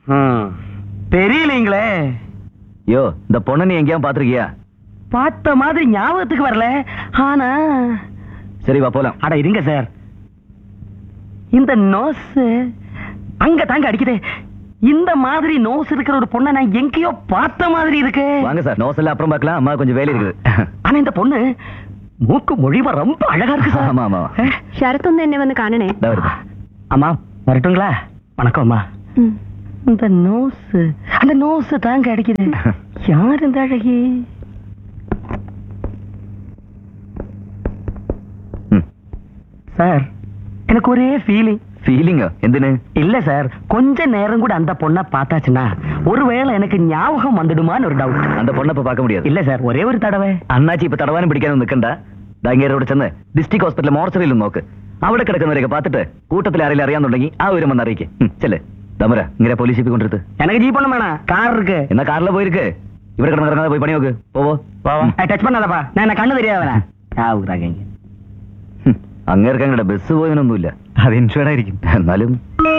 தெரியலீங்களே. யோ, இந்த பொண்ணை நீ எங்கேயும் பாத்திருக்கியா? பார்த்த மாதிரி ஞாபகத்துக்கு வரல. ஆனா சரி வா போலாம். அட இருங்க சார், இந்த நோஸ் அங்க தாங்க அடிக்குது. இந்த மாதிரி நோஸ் இருக்கிற ஒரு பொண்ணை நான் எங்கேயோ பார்த்த மாதிரி இருக்கு. வாங்க சார், நோஸ் எல்லாம் அப்புறம் பார்க்கலாம். அம்மா கொஞ்சம் வேலை இருக்குது. ஆனா இந்த பொண்ணு மூக்கு மொழிவா ரொம்ப அழகா இருக்கு சார். ஆமா ஆமா. ஷரத் வந்து என்ன வந்து காணனே. அம்மா வரட்டுங்களா? வணக்கம் அம்மா. இந்த நோஸ், அந்த நோஸ் தாங்க அடிக்குது. யார் இந்த அழகி? சார் எனக்கு ஒரே ஃபீலிங். ஃபீலிங்கா? எந்தனு? இல்ல சார், கொஞ்ச நேரம் கூட அந்த பொண்ணை பார்த்தாச்சுன்னா ஒருவேளை எனக்கு ஞாபகம் வந்துடுமான்னு ஒரு டவுட். அந்த பொண்ணை இப்ப பார்க்க முடியாது. இல்ல சார், ஒரே ஒரு தடவை. അണ്ണാച്ചി ഇപ്പൊ തടവാനും പിടിക്കാനും നിൽക്കണ്ട. ദാങ്ങേരോട് ചെന്ന് ഡിസ്ട്രിക്ട് ഹോസ്പിറ്റൽ മോർച്ചറിയിൽ നോക്ക്. അവിടെ കിടക്കുന്നവരൊക്കെ பார்த்துட்டு കൂട്ടത്തിൽ ആരെങ്കിലും അറിയാന്നുണ്ടെങ്കിൽ ആ വിവരം വന്ന് അറിയിക്ക്. ചെല്ല് தமர, இங்க போலீஸ் ஜீப் கொண்டு எனக்கு ஜீப் பண்ண வேணாம், கார் இருக்கு. என்ன கார்ல போயிருக்கு? இவர கிடந்து போய் பண்ணி நோக்கு. போவோ டச் பண்ணாதப்பா, நான் என்ன கண்ணு தெரியாதவன. അങ്ങേർക്കങ്ങടെ ബസ് പോയതിനൊന്നുമില്ല. അത് ഇൻഷുർഡ് ആയിരിക്കും. എന്നാലും